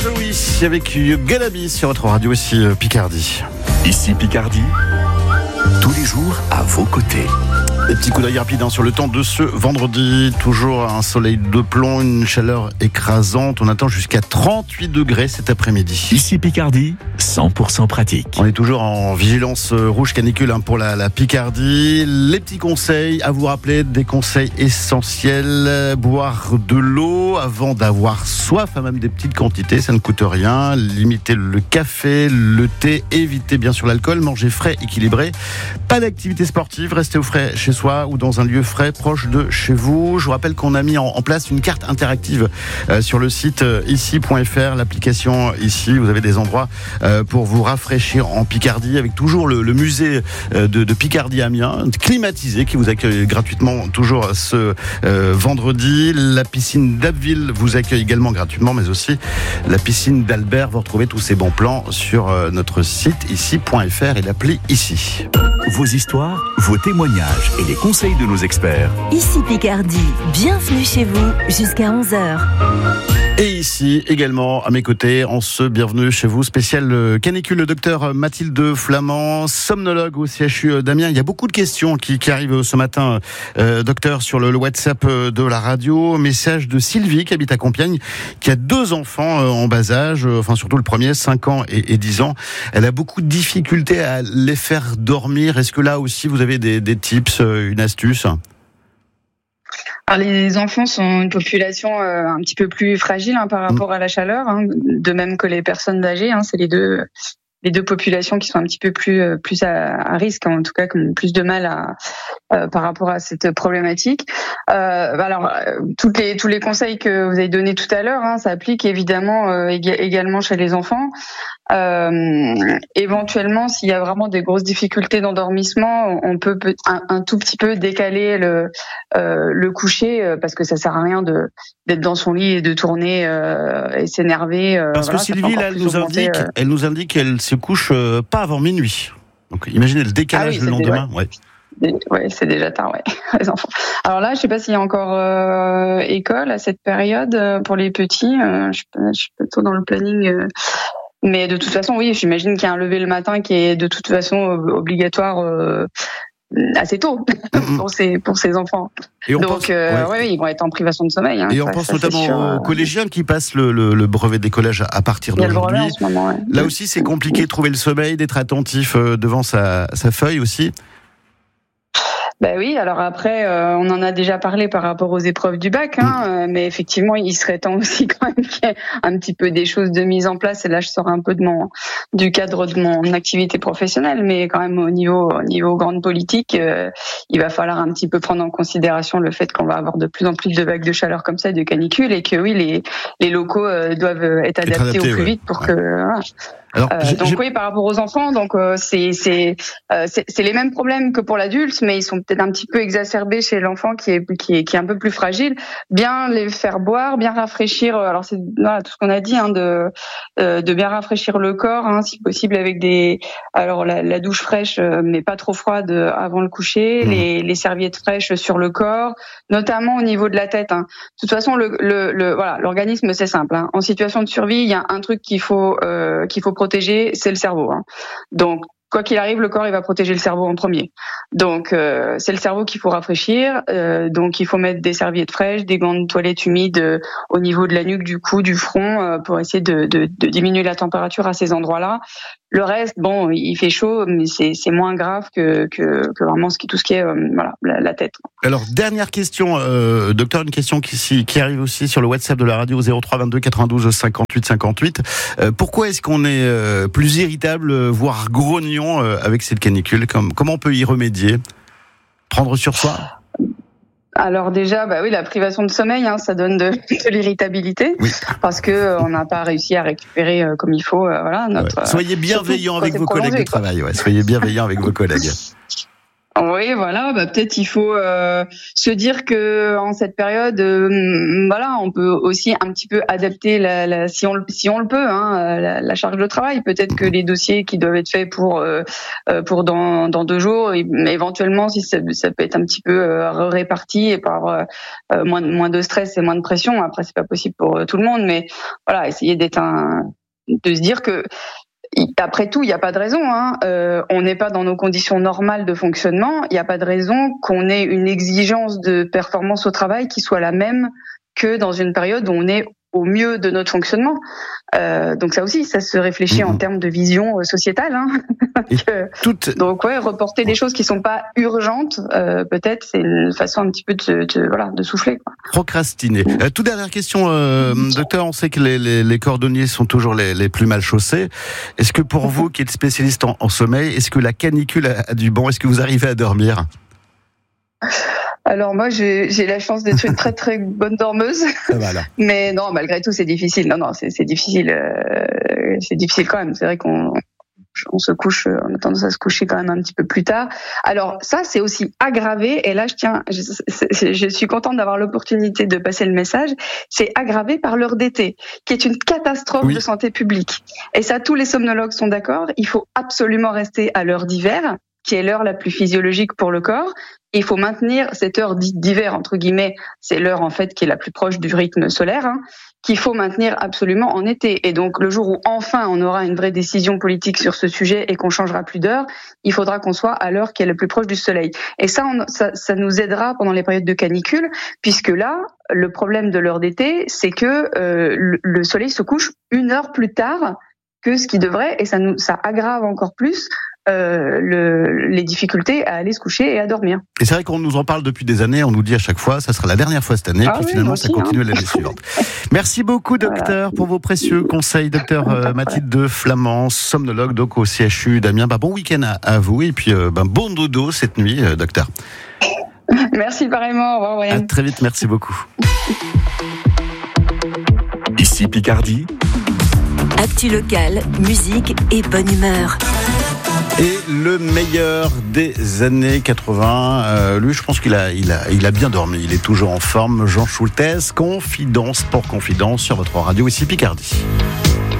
Oui, avec Galabi sur votre radio ici Picardie. Ici Picardie, tous les jours à vos côtés. Des petits coups d'œil rapides sur le temps de ce vendredi. Toujours un soleil de plomb, une chaleur écrasante. On attend jusqu'à 38 degrés cet après-midi. Ici Picardie, 100% pratique. On est toujours en vigilance rouge canicule pour la Picardie. Les petits conseils à vous rappeler, des conseils essentiels. Boire de l'eau avant d'avoir soif, même des petites quantités, ça ne coûte rien. Limiter le café, le thé, éviter bien sûr l'alcool, manger frais, équilibré. Pas d'activité sportive, restez au frais chez soi ou dans un lieu frais proche de chez vous. Je vous rappelle qu'on a mis en place une carte interactive sur le site ici.fr, l'application Ici. Vous avez des endroits pour vous rafraîchir en Picardie, avec toujours le musée de Picardie Amiens, climatisé, qui vous accueille gratuitement toujours ce vendredi. La piscine d'Abbeville vous accueille également gratuitement, mais aussi la piscine d'Albert. Vous retrouvez tous ces bons plans sur notre site ici.fr et l'appli Ici. Vos histoires, vos témoignages et les conseils de nos experts. Ici Picardie, bienvenue chez vous jusqu'à 11h. Et ici également à mes côtés, en ce bienvenue chez vous spécial canicule, le docteur Mathilde Flamand, somnologue au CHU d'Amiens. Il y a beaucoup de questions qui arrivent ce matin, docteur, sur le WhatsApp de la radio. Message de Sylvie qui habite à Compiègne, qui a 2 enfants en bas âge, enfin surtout le premier, 5 ans et 10 ans. Elle a beaucoup de difficultés à les faire dormir. Est-ce que là aussi vous avez des tips, une astuce ? Alors, les enfants sont une population un petit peu plus fragile par rapport à la chaleur, de même que les personnes âgées. C'est les deux populations qui sont un petit peu plus à risque, en tout cas qui ont plus de mal par rapport à cette problématique. Alors tous les conseils que vous avez donnés tout à l'heure, ça applique évidemment également chez les enfants. Éventuellement, s'il y a vraiment des grosses difficultés d'endormissement, on peut un tout petit peu décaler le coucher, parce que ça sert à rien d'être dans son lit et de tourner et s'énerver. Parce que Sylvie, là, elle nous indique qu'elle se couche pas avant minuit. Donc imaginez le décalage le lendemain. Ouais, c'est déjà tard, les enfants. Alors là, je sais pas s'il y a encore école à cette période pour les petits. Je suis plutôt dans le planning. Mais de toute façon, oui, j'imagine qu'il y a un lever le matin qui est de toute façon obligatoire assez tôt pour ces enfants. Et donc, ils vont être en privation de sommeil. Et on pense notamment aux collégiens qui passent le brevet des collèges à partir d'aujourd'hui. Il y a le brevet en ce moment, Là aussi, c'est compliqué de trouver le sommeil, d'être attentif devant sa feuille aussi. Ben oui, alors après, on en a déjà parlé par rapport aux épreuves du bac, mais effectivement, il serait temps aussi quand même qu'il y ait un petit peu des choses de mise en place. Et là, je sors un peu du cadre de mon activité professionnelle, mais quand même au niveau grande politique, il va falloir un petit peu prendre en considération le fait qu'on va avoir de plus en plus de vagues de chaleur comme ça, de canicules, et que oui, les locaux doivent être adaptés au plus vite pour que. Alors, oui, par rapport aux enfants, donc c'est les mêmes problèmes que pour l'adulte, mais ils sont peut-être un petit peu exacerbés chez l'enfant qui est un peu plus fragile. Bien les faire boire, bien rafraîchir. Alors c'est tout ce qu'on a dit, de bien rafraîchir le corps, si possible avec la douche fraîche, mais pas trop froide avant le coucher, les serviettes fraîches sur le corps, notamment au niveau de la tête. De toute façon, l'organisme c'est simple. En situation de survie, il y a un truc qu'il faut protéger, c'est le cerveau. Donc, quoi qu'il arrive, le corps il va protéger le cerveau en premier. Donc, c'est le cerveau qu'il faut rafraîchir. Donc, il faut mettre des serviettes fraîches, des gants de toilette humides au niveau de la nuque, du cou, du front, pour essayer de diminuer la température à ces endroits-là. Le reste, il fait chaud, mais c'est moins grave que vraiment tout ce qui est la tête. Alors, dernière question, docteur, une question qui arrive aussi sur le WhatsApp de la radio 03 22 92 58 58. Pourquoi est-ce qu'on est plus irritable, voire grognon avec cette canicule ? Comment on peut y remédier ? Prendre sur soi ? Alors déjà, la privation de sommeil, ça donne de l'irritabilité, parce que on n'a pas réussi à récupérer comme il faut. Soyez bienveillants avec vos collègues de travail. Soyez bienveillants avec vos collègues. Oui, voilà, peut-être il faut se dire que en cette période, voilà, on peut aussi un petit peu adapter si on le peut, la charge de travail. Peut-être que les dossiers qui doivent être faits pour dans 2 jours, éventuellement, si ça peut être un petit peu réparti et par moins de stress et moins de pression. Après, c'est pas possible pour tout le monde, mais voilà, essayer de se dire que après tout, il n'y a pas de raison. On n'est pas dans nos conditions normales de fonctionnement. Il n'y a pas de raison qu'on ait une exigence de performance au travail qui soit la même que dans une période où on est au mieux de notre fonctionnement. Donc ça aussi, ça se réfléchit en termes de vision sociétale. Donc reporter des choses qui sont pas urgentes, peut-être c'est une façon un petit peu de souffler, quoi. Procrastiner. Toute dernière question, docteur, on sait que les cordonniers sont toujours les plus mal chaussés. Est-ce que pour vous, qui êtes spécialiste en sommeil, est-ce que la canicule a du bon? Est-ce que vous arrivez à dormir? Alors moi, j'ai la chance d'être une très très bonne dormeuse, mais non, malgré tout, c'est difficile. Non, c'est difficile. C'est difficile quand même. C'est vrai qu'on se couche, on a tendance à se coucher quand même un petit peu plus tard. Alors ça, c'est aussi aggravé. Et là, je suis contente d'avoir l'opportunité de passer le message. C'est aggravé par l'heure d'été, qui est une catastrophe de santé publique. Et ça, tous les somnologues sont d'accord. Il faut absolument rester à l'heure d'hiver, qui est l'heure la plus physiologique pour le corps. Il faut maintenir cette heure dite d'hiver, entre guillemets, c'est l'heure en fait qui est la plus proche du rythme solaire, qu'il faut maintenir absolument en été. Et donc le jour où enfin on aura une vraie décision politique sur ce sujet et qu'on changera plus d'heure, il faudra qu'on soit à l'heure qui est la plus proche du soleil. Et ça nous aidera pendant les périodes de canicule, puisque là, le problème de l'heure d'été, c'est que le soleil se couche 1 heure plus tard que ce qui devrait, et ça aggrave encore plus les difficultés à aller se coucher et à dormir. Et c'est vrai qu'on nous en parle depuis des années, on nous dit à chaque fois, ça sera la dernière fois cette année, puis finalement ça continue l'année suivante. Merci beaucoup docteur pour vos précieux conseils, docteur Mathilde Flamand, somnologue donc au CHU d'Amiens. Bon week-end à vous et puis bon dodo cette nuit, docteur. Merci pareillement, au revoir Brian. À très vite, merci beaucoup. Ici Picardie. Actu locale, musique et bonne humeur. Et le meilleur des années 80, lui je pense qu'il a bien dormi, il est toujours en forme. Jean Schultes, Confidence pour Confidence sur votre radio ici Picardie.